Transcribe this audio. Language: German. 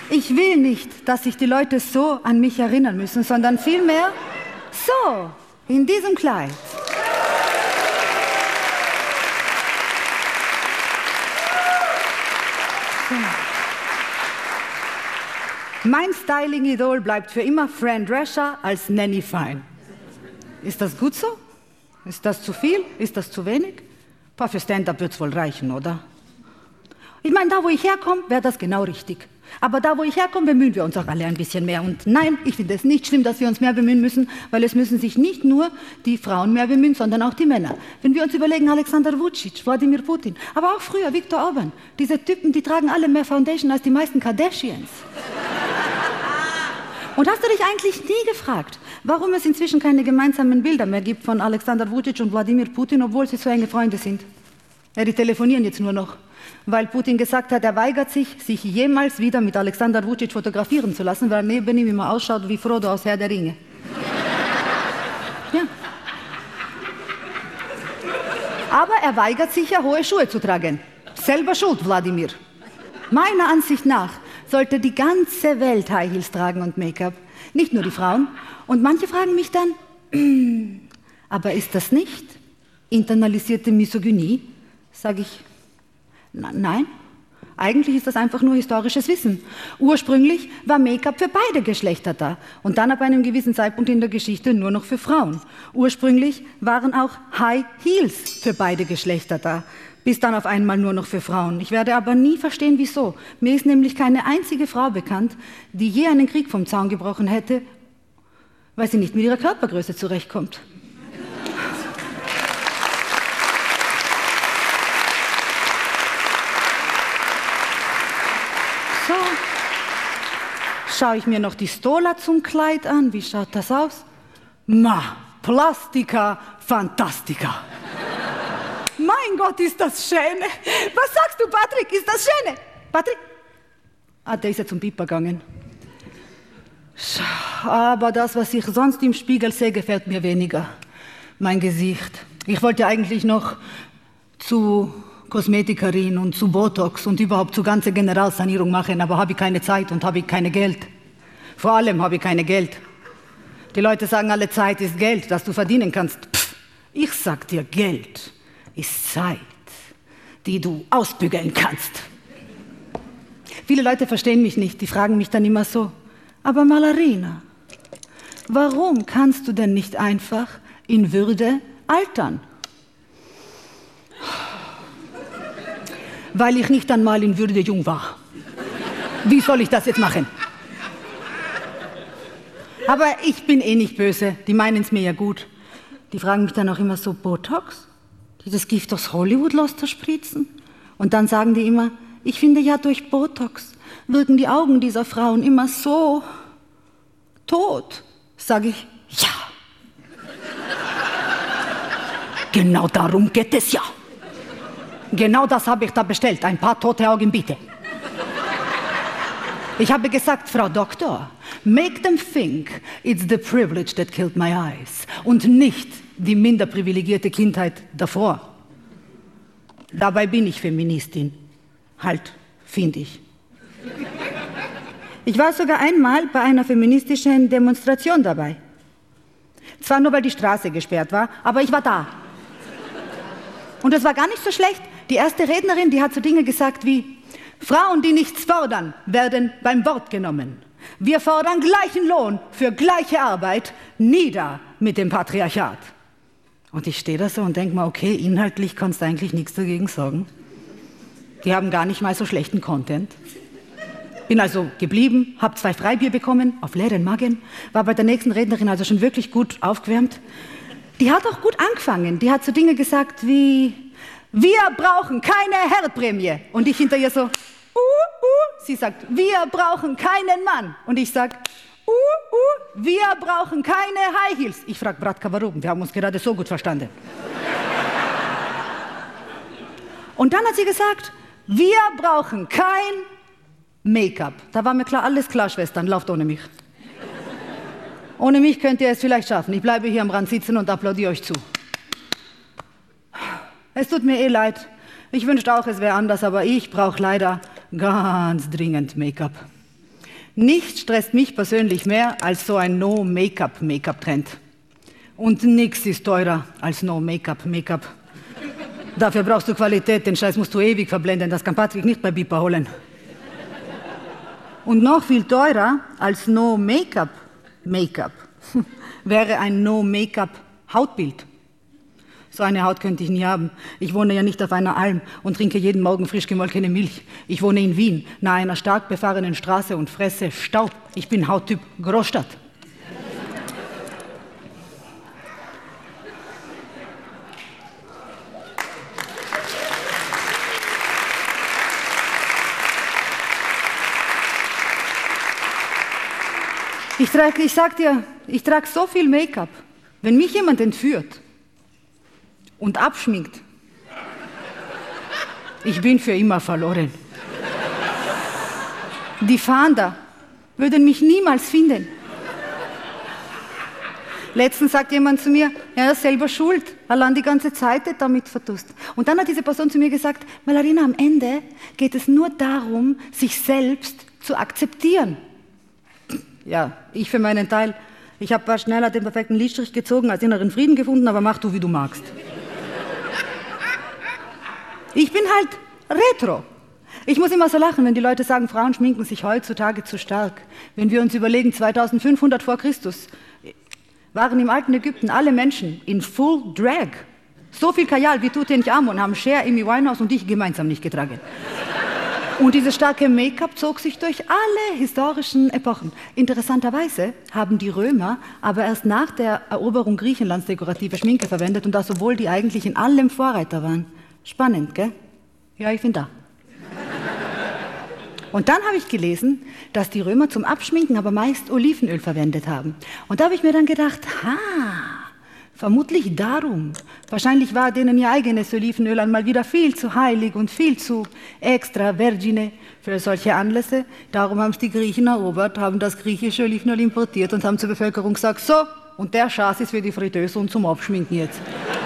Ich will nicht, dass sich die Leute so an mich erinnern müssen, sondern vielmehr so, in diesem Kleid. So. Mein Styling-Idol bleibt für immer Fran Drescher als Nanny Fine. Ist das gut so? Ist das zu viel? Ist das zu wenig? Für Stand-up wird es wohl reichen, oder? Ich meine, da wo ich herkomme, wäre das genau richtig. Aber da wo ich herkomme, bemühen wir uns auch alle ein bisschen mehr. Und nein, ich finde es nicht schlimm, dass wir uns mehr bemühen müssen, weil es müssen sich nicht nur die Frauen mehr bemühen, sondern auch die Männer. Wenn wir uns überlegen, Alexander Vucic, Wladimir Putin, aber auch früher Viktor Orban, diese Typen, die tragen alle mehr Foundation als die meisten Kardashians. Und hast du dich eigentlich nie gefragt, warum es inzwischen keine gemeinsamen Bilder mehr gibt von Alexander Vucic und Wladimir Putin, obwohl sie so enge Freunde sind? Ja, die telefonieren jetzt nur noch, weil Putin gesagt hat, er weigert sich, sich jemals wieder mit Alexander Vucic fotografieren zu lassen, weil er neben ihm immer ausschaut wie Frodo aus Herr der Ringe. Ja. Aber er weigert sich ja, hohe Schuhe zu tragen. Selber schuld, Wladimir. Meiner Ansicht nach sollte die ganze Welt High Heels tragen und Make-up, nicht nur die Frauen. Und manche fragen mich dann, aber ist das nicht internalisierte Misogynie? Sage ich, nein, eigentlich ist das einfach nur historisches Wissen. Ursprünglich war Make-up für beide Geschlechter da und dann ab einem gewissen Zeitpunkt in der Geschichte nur noch für Frauen. Ursprünglich waren auch High Heels für beide Geschlechter da, bis dann auf einmal nur noch für Frauen. Ich werde aber nie verstehen, wieso. Mir ist nämlich keine einzige Frau bekannt, die je einen Krieg vom Zaun gebrochen hätte, weil sie nicht mit ihrer Körpergröße zurechtkommt. So, schaue ich mir noch die Stola zum Kleid an. Wie schaut das aus? Plastica Fantastica. Mein Gott, ist das schön. Was sagst du, Patrick? Ist das schön? Patrick? Der ist ja zum Piper gegangen. Aber das, was ich sonst im Spiegel sehe, gefällt mir weniger. Mein Gesicht. Ich wollte eigentlich noch zu Kosmetikerin und zu Botox und überhaupt zu ganze Generalsanierung machen, aber habe ich keine Zeit und habe ich keine Geld. Vor allem habe ich keine Geld. Die Leute sagen alle, Zeit ist Geld, das du verdienen kannst. Pff, ich sag dir, Geld ist Zeit, die du ausbügeln kannst. Viele Leute verstehen mich nicht, die fragen mich dann immer so, aber Mallarina, warum kannst du denn nicht einfach in Würde altern? Weil ich nicht einmal in Würde jung war. Wie soll ich das jetzt machen? Aber ich bin eh nicht böse, die meinen es mir ja gut. Die fragen mich dann auch immer so, Botox? Dieses Gift aus Hollywood lässt spritzen? Und dann sagen die immer, ich finde ja durch Botox wirken die Augen dieser Frauen immer so tot. Sag ich, ja. Genau darum geht es ja. Genau das habe ich da bestellt, ein paar tote Augen bitte. Ich habe gesagt, Frau Doktor, make them think it's the privilege that killed my eyes und nicht die minder privilegierte Kindheit davor. Dabei bin ich Feministin. Halt, finde ich. Ich war sogar einmal bei einer feministischen Demonstration dabei. Zwar nur, weil die Straße gesperrt war, aber ich war da. Und es war gar nicht so schlecht. Die erste Rednerin, die hat so Dinge gesagt wie, Frauen, die nichts fordern, werden beim Wort genommen. Wir fordern gleichen Lohn für gleiche Arbeit, nieder mit dem Patriarchat. Und ich stehe da so und denke mir, okay, inhaltlich kannst du eigentlich nichts dagegen sagen. Die haben gar nicht mal so schlechten Content. Bin also geblieben, habe 2 Freibier bekommen, auf leeren Magen, war bei der nächsten Rednerin also schon wirklich gut aufgewärmt. Die hat auch gut angefangen. Die hat so Dinge gesagt wie, wir brauchen keine Herdprämie. Und ich hinter ihr so, Sie sagt, wir brauchen keinen Mann. Und ich sag, wir brauchen keine High Heels. Ich frage Bratka, warum? Wir haben uns gerade so gut verstanden. Und dann hat sie gesagt, wir brauchen kein Make-up. Da war mir klar, alles klar, Schwestern, lauft ohne mich. Ohne mich könnt ihr es vielleicht schaffen. Ich bleibe hier am Rand sitzen und applaudiere euch zu. Es tut mir eh leid. Ich wünschte auch, es wäre anders, aber ich brauche leider ganz dringend Make-up. Nichts stresst mich persönlich mehr als so ein No-Make-up-Make-up-Trend. Und nichts ist teurer als No-Make-up-Make-up. Dafür brauchst du Qualität, den Scheiß musst du ewig verblenden, das kann Patrick nicht bei Bipa holen. Und noch viel teurer als No-Make-up-Make-up wäre ein No-Make-up-Hautbild. So eine Haut könnte ich nie haben. Ich wohne ja nicht auf einer Alm und trinke jeden Morgen frisch gemolkene Milch. Ich wohne in Wien, nahe einer stark befahrenen Straße und fresse Staub. Ich bin Hauttyp Großstadt. Ich sag dir, ich trage so viel Make-up. Wenn mich jemand entführt und abschminkt, ich bin für immer verloren. Die Fahnder würden mich niemals finden. Letztens sagt jemand zu mir, er ist selber schuld, allein die ganze Zeit damit verdusst. Und dann hat diese Person zu mir gesagt, Mallarina, am Ende geht es nur darum, sich selbst zu akzeptieren. Ja, ich für meinen Teil, ich habe schneller den perfekten Lidstrich gezogen, als inneren Frieden gefunden, aber mach du, wie du magst. Ich bin halt retro. Ich muss immer so lachen, wenn die Leute sagen, Frauen schminken sich heutzutage zu stark. Wenn wir uns überlegen, 2500 vor Christus waren im alten Ägypten alle Menschen in Full Drag. So viel Kajal wie Tutanchamun haben Cher, Amy Winehouse und ich gemeinsam nicht getragen. Und dieses starke Make-up zog sich durch alle historischen Epochen. Interessanterweise haben die Römer aber erst nach der Eroberung Griechenlands dekorative Schminke verwendet und das, obwohl die eigentlich in allem Vorreiter waren. Spannend, gell? Ja, ich bin da. Und dann habe ich gelesen, dass die Römer zum Abschminken aber meist Olivenöl verwendet haben. Und da habe ich mir dann gedacht, vermutlich darum. Wahrscheinlich war denen ihr eigenes Olivenöl einmal wieder viel zu heilig und viel zu extra vergine für solche Anlässe. Darum haben es die Griechen erobert, haben das griechische Olivenöl importiert und haben zur Bevölkerung gesagt, so, und der Schaß ist für die Fritteuse und zum Abschminken jetzt.